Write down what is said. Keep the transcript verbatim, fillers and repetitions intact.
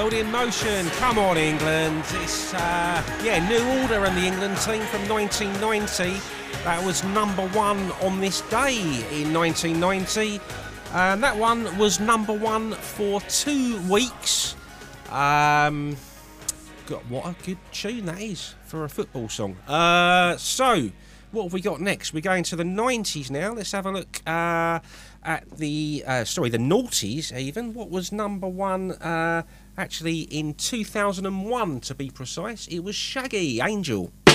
World in Motion. Come on, England. It's, uh, yeah, New Order and the England team from nineteen ninety. That was number one on this day in nineteen ninety. Um, that one was number one for two weeks. Um, God, what a good tune that is for a football song. Uh, so, what have we got next? We're going to the nineties now. Let's have a look uh, at the, uh, sorry, the noughties even. What was number one uh, actually in two thousand one, to be precise? It was Shaggy, Angel.